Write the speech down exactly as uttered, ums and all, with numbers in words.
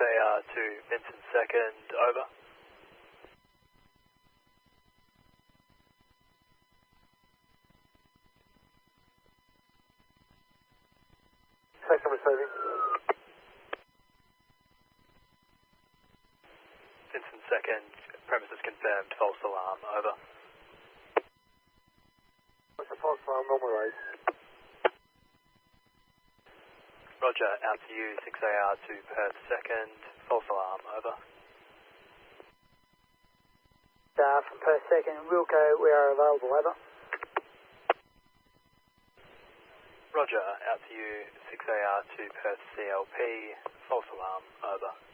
A R to Vincent second, over. Second receiving. Vincent second, premises confirmed, false alarm, over. What's the false alarm, normal raise? Roger, out to you, six A R to Perth second, false alarm, over. Uh, from Perth second, Wilco, we are available, over. Roger, out to you, six A R to Perth C L P, false alarm, over.